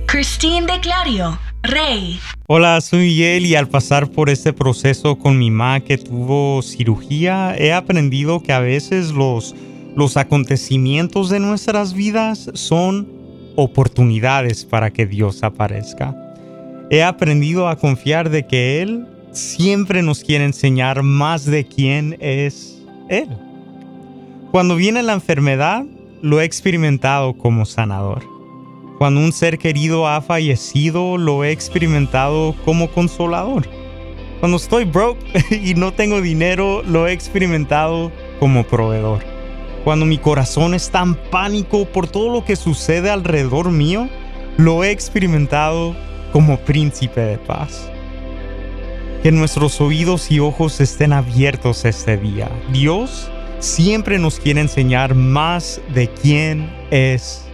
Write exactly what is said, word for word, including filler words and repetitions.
Christine de Clario, Rey. Hola, soy Miguel y al pasar por este proceso con mi mamá que tuvo cirugía, he aprendido que a veces los, los acontecimientos de nuestras vidas son oportunidades para que Dios aparezca. He aprendido a confiar de que Él siempre nos quiere enseñar más de quién es Él. Cuando viene la enfermedad, lo he experimentado como sanador. Cuando un ser querido ha fallecido, lo he experimentado como consolador. Cuando estoy broke y no tengo dinero, lo he experimentado como proveedor. Cuando mi corazón está en pánico por todo lo que sucede alrededor mío, lo he experimentado como príncipe de paz. Que nuestros oídos y ojos estén abiertos este día. Dios siempre nos quiere enseñar más de quién es